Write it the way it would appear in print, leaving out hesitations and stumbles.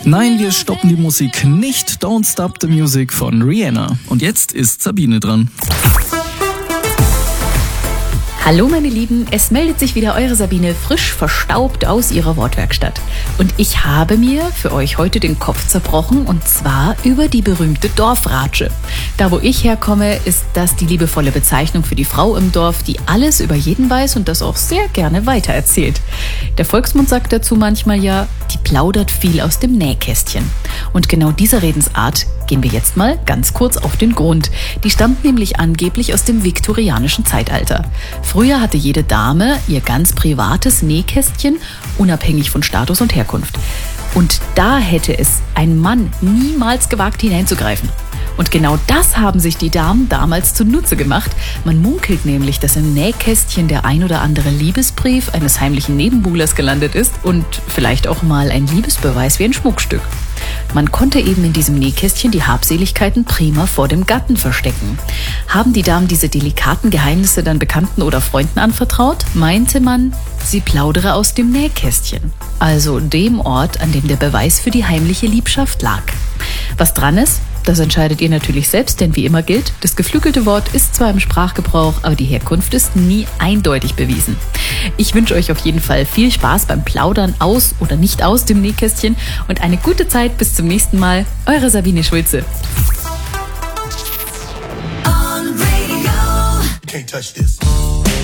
Nein, wir stoppen die Musik nicht. Don't Stop the Music von Rihanna. Und jetzt ist Sabine dran. Hallo meine Lieben, es meldet sich wieder eure Sabine frisch verstaubt aus ihrer Wortwerkstatt. Und ich habe mir für euch heute den Kopf zerbrochen, und zwar über die berühmte Dorfratsche. Da wo ich herkomme, ist das die liebevolle Bezeichnung für die Frau im Dorf, die alles über jeden weiß und das auch sehr gerne weitererzählt. Der Volksmund sagt dazu manchmal ja, die plaudert viel aus dem Nähkästchen. Und genau dieser Redensart gehen wir jetzt mal ganz kurz auf den Grund. Die stammt nämlich angeblich aus dem viktorianischen Zeitalter. Früher hatte jede Dame ihr ganz privates Nähkästchen, unabhängig von Status und Herkunft. Und da hätte es ein Mann niemals gewagt, hineinzugreifen. Und genau das haben sich die Damen damals zunutze gemacht. Man munkelt nämlich, dass im Nähkästchen der ein oder andere Liebesbrief eines heimlichen Nebenbuhlers gelandet ist und vielleicht auch mal ein Liebesbeweis wie ein Schmuckstück. Man konnte eben in diesem Nähkästchen die Habseligkeiten prima vor dem Gatten verstecken. Haben die Damen diese delikaten Geheimnisse dann Bekannten oder Freunden anvertraut, meinte man, sie plaudere aus dem Nähkästchen, also dem Ort, an dem der Beweis für die heimliche Liebschaft lag. Was dran ist, das entscheidet ihr natürlich selbst, denn wie immer gilt, das geflügelte Wort ist zwar im Sprachgebrauch, aber die Herkunft ist nie eindeutig bewiesen. Ich wünsche euch auf jeden Fall viel Spaß beim Plaudern aus oder nicht aus dem Nähkästchen und eine gute Zeit bis zum nächsten Mal. Eure Sabine Schulze. Can't touch this.